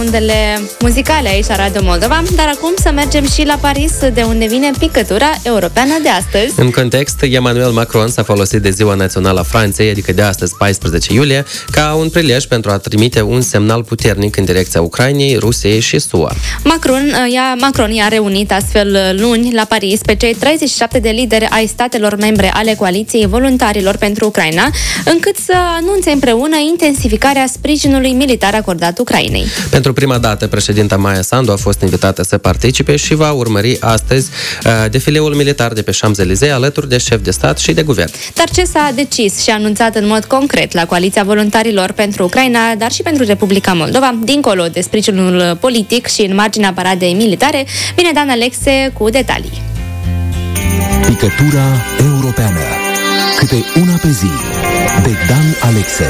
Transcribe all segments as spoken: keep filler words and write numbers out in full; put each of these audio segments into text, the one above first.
undele muzicale aici la Radio Moldova, dar acum să mergem și la Paris, de unde vine picătura europeană de astăzi. În context, Emmanuel Macron s-a folosit de Ziua Națională a Franței, adică de astăzi, paisprezece iulie, ca un prilej pentru a trimite un semnal puternic în direcția Ucrainei, Rusiei și S U A. Macron i-a, Macron i-a reunit astfel luni la Paris pe cei treizeci și șapte de lideri ai statelor membre ale Coaliției Voluntarilor pentru Ucraina, încât să anunțe împreună intensificarea sprijinului militar acordat Ucrainei. Pentru prima dată, președinta Maia Sandu a fost invitată să participe și va urmări astăzi uh, defileul militar de pe Champs-Élysées alături de șef de stat și de guvern. Dar ce s-a decis și anunțat în mod concret la Coaliția Voluntarilor pentru Ucraina, dar și pentru Republica Moldova, dincolo de sprijinul politic și în marginea paradei militare, vine Dan Alexe cu detalii. Picătura europeană. Câte una pe zi. De Dan Alexe.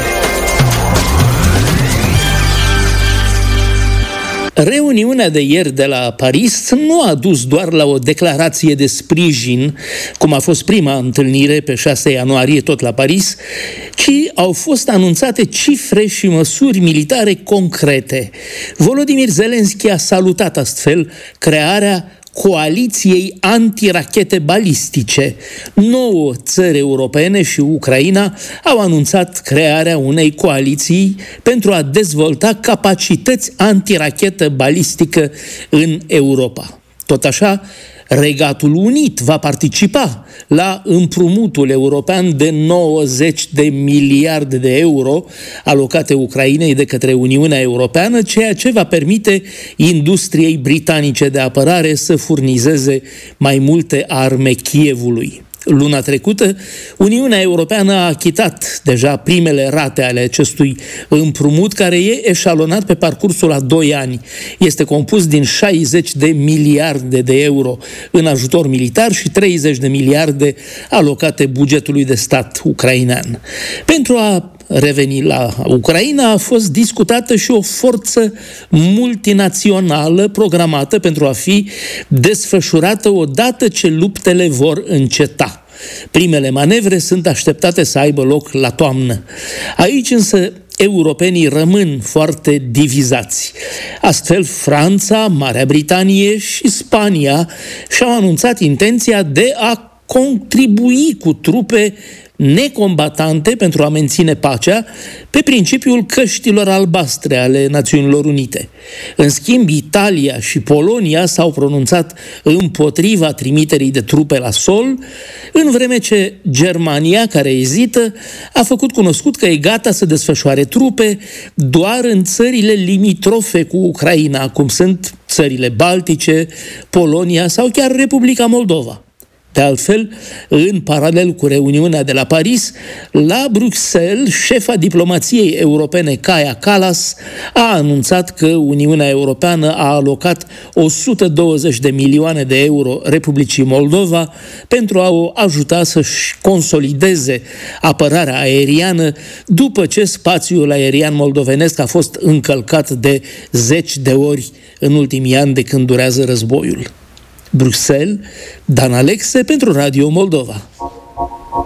Reuniunea de ieri de la Paris nu a dus doar la o declarație de sprijin, cum a fost prima întâlnire pe șase ianuarie tot la Paris, ci au fost anunțate cifre și măsuri militare concrete. Volodymyr Zelensky a salutat astfel crearea coaliției antirachete balistice. Nouă țări europene și Ucraina au anunțat crearea unei coaliții pentru a dezvolta capacități antirachetă balistică în Europa. Tot așa, Regatul Unit va participa la împrumutul european de nouăzeci de miliarde de euro alocate Ucrainei de către Uniunea Europeană, ceea ce va permite industriei britanice de apărare să furnizeze mai multe arme Kievului. Luna trecută, Uniunea Europeană a achitat deja primele rate ale acestui împrumut, care e eșalonat pe parcursul a doi ani. Este compus din șaizeci de miliarde de euro în ajutor militar și treizeci de miliarde alocate bugetului de stat ucrainean. Pentru a reveni la Ucraina, a fost discutată și o forță multinațională programată pentru a fi desfășurată odată ce luptele vor înceta. Primele manevre sunt așteptate să aibă loc la toamnă. Aici însă europenii rămân foarte divizați. Astfel, Franța, Marea Britanie și Spania și-au anunțat intenția de a contribui cu trupe necombatante pentru a menține pacea pe principiul căștilor albastre ale Națiunilor Unite. În schimb, Italia și Polonia s-au pronunțat împotriva trimiterii de trupe la sol, în vreme ce Germania, care ezită, a făcut cunoscut că e gata să desfășoare trupe doar în țările limitrofe cu Ucraina, cum sunt țările Baltice, Polonia sau chiar Republica Moldova. De altfel, în paralel cu reuniunea de la Paris, la Bruxelles, șefa diplomației europene Kaja Kallas a anunțat că Uniunea Europeană a alocat o sută douăzeci de milioane de euro Republicii Moldova pentru a o ajuta să-și consolideze apărarea aeriană după ce spațiul aerian moldovenesc a fost încălcat de zeci de ori în ultimii ani de când durează războiul. Bruxelles, Dan Alexe pentru Radio Moldova.